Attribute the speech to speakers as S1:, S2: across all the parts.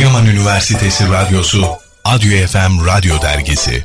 S1: Adıyaman Üniversitesi Radyosu, Adyo FM Radyo Dergisi.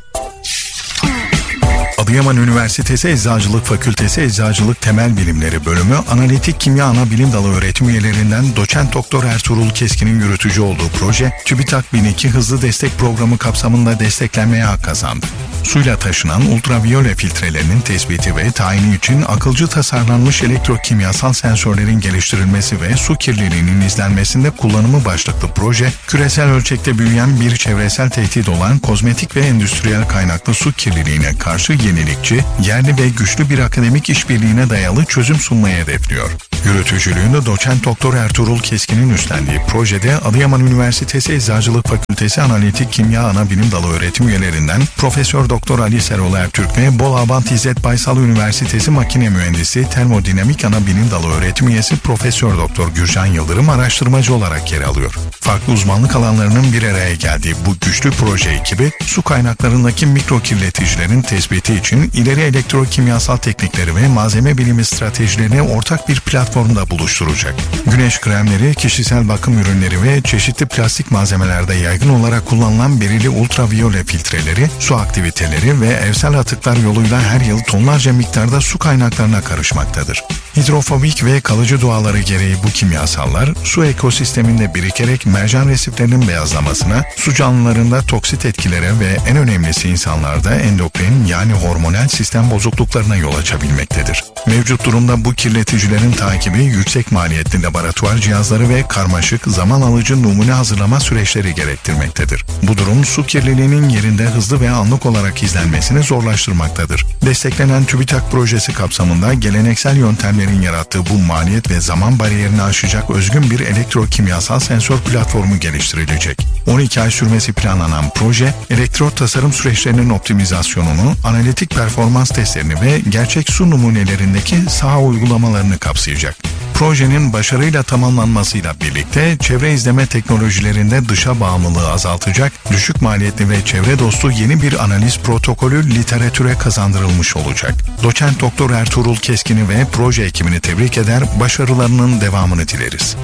S1: Adıyaman Üniversitesi Eczacılık Fakültesi Eczacılık Temel Bilimleri Bölümü Analitik Kimya Anabilim Dalı öğretim üyelerinden Doçent Doktor Ertuğrul Keskin'in yürütücü olduğu proje, TÜBİTAK 1002 Hızlı Destek Programı kapsamında desteklenmeye hak kazandı. Suyla taşınan ultraviyole filtrelerinin tespiti ve tayini için akılcı tasarlanmış elektrokimyasal sensörlerin geliştirilmesi ve su kirliliğinin izlenmesinde kullanımı başlıklı proje, küresel ölçekte büyüyen bir çevresel tehdit olan kozmetik ve endüstriyel kaynaklı su kirliliğine karşı yenilikçi, yerli ve güçlü bir akademik işbirliğine dayalı çözüm sunmayı hedefliyor. Yürütücülüğünü Doçent Doktor Ertuğrul Keskin'in üstlendiği projede Adıyaman Üniversitesi Eczacılık Fakültesi Analitik Kimya Anabilim Dalı öğretim üyelerinden Profesör Doktor Ali Serol Ertürk ve Bolabat İzzet Baysal Üniversitesi Makine Mühendisi Termodinamik Anabilim Dalı öğretim üyesi Profesör Doktor Gürcan Yıldırım araştırmacı olarak yer alıyor. Farklı uzmanlık alanlarının bir araya geldiği bu güçlü proje ekibi, su kaynaklarındaki mikro kirleticilerin tespiti için ileri elektrokimyasal teknikleri ve malzeme bilimi stratejilerini ortak bir platformda buluşturacak. Güneş kremleri, kişisel bakım ürünleri ve çeşitli plastik malzemelerde yaygın olarak kullanılan belirli ultraviyole filtreleri, su aktiviteleri ve evsel atıklar yoluyla her yıl tonlarca miktarda su kaynaklarına karışmaktadır. Hidrofobik ve kalıcı doğaları gereği bu kimyasallar, su ekosisteminde birikerek mercan resiflerinin beyazlamasına, su canlılarında toksit etkilere ve en önemlisi insanlarda endokrin yani hormonal sistem bozukluklarına yol açabilmektedir. Mevcut durumda bu kirleticilerin takibi yüksek maliyetli laboratuvar cihazları ve karmaşık, zaman alıcı numune hazırlama süreçleri gerektirmektedir. Bu durum su kirliliğinin yerinde hızlı ve anlık olarak izlenmesini zorlaştırmaktadır. Desteklenen TÜBİTAK projesi kapsamında geleneksel yöntemlerin yarattığı bu maliyet ve zaman bariyerini aşacak özgün bir elektrokimyasal sensör platformu geliştirilecek. 12 ay sürmesi planlanan proje, elektrot tasarım süreçlerinin optimizasyonunu, analitik performans testlerini ve gerçek su numunelerindeki saha uygulamalarını kapsayacak. Projenin başarıyla tamamlanmasıyla birlikte çevre izleme teknolojilerinde dışa bağımlılığı azaltacak, düşük maliyetli ve çevre dostu yeni bir analiz protokolü literatüre kazandırılmış olacak. Doçent Doktor Ertuğrul Keskin'i ve proje ekibini tebrik eder, başarılarının devamını dileriz.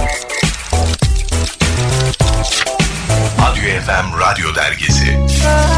S1: Adyo FM Radyo Dergisi.